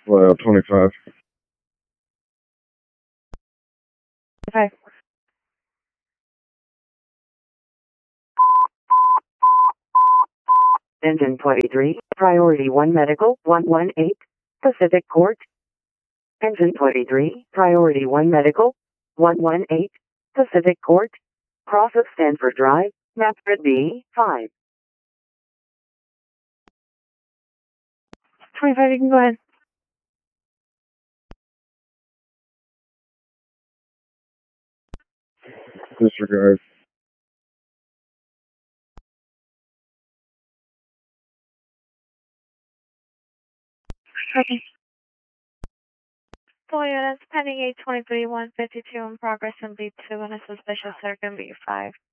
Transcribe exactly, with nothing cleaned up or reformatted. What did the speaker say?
Well, twenty-five. Okay. Engine twenty-three, Priority one Medical, one one eight, Pacific Court. Engine twenty-three, Priority one Medical, one one eight, Pacific Court. Cross of Stanford Drive, Mapfred B, five. twenty-five, you can go ahead. Disregard. Okay. Four units pending eight twenty-three one fifty-two in progress in B two and a suspicious circuit B five.